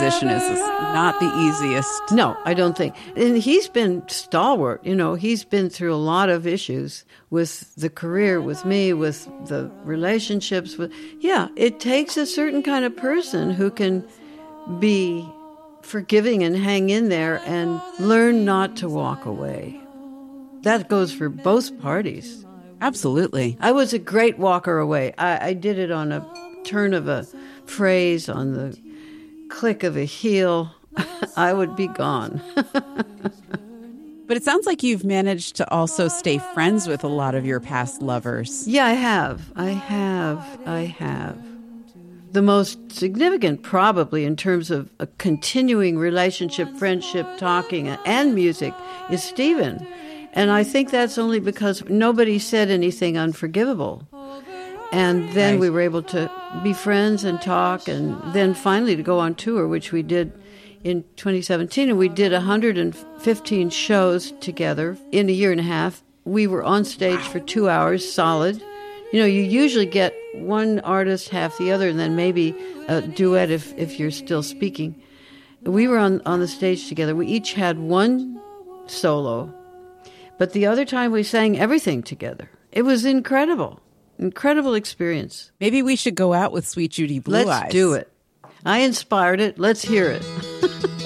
musician is not the easiest. No, I don't think. And he's been stalwart. He's been through a lot of issues with the career, with me, with the relationships. It takes a certain kind of person who can be forgiving and hang in there and learn not to walk away. That goes for both parties. Absolutely. I was a great walker away. I did it on a turn of a phrase, on the click of a heel. I would be gone. But it sounds like you've managed to also stay friends with a lot of your past lovers. Yeah, I have. The most significant, probably, in terms of a continuing relationship, friendship, talking, and music, is Stephen. And I think that's only because nobody said anything unforgivable. And then we were able to be friends and talk, and then finally to go on tour, which we did in 2017. And we did 115 shows together in a year and a half. We were on stage for 2 hours solid. You usually get one artist, half the other, and then maybe a duet if you're still speaking. We were on the stage together. We each had one solo, but the other time we sang everything together. It was incredible experience. Maybe we should go out with Sweet Judy Blue Eyes. Let's do it. I inspired it. Let's hear it.